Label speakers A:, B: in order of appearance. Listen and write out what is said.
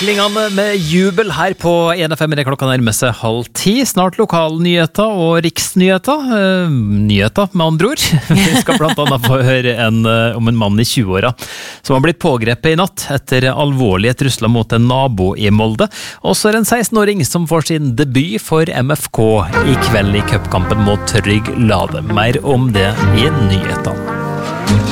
A: Klingende med jubel her på 1FM. Det klokka nærmer seg 9:30. Snart lokalnyheter og riksnyheter. Nyheter, med andre ord. Vi skal blant annet få høre om en mann i 20-åra som har blitt pågrepet i natt etter alvorlige trusler mot en nabo i Molde. Og så er det en 16-åring som får sin debut for MFK i kveld i cupkampen mot Trygg Lade. Mer om det i nyhetene.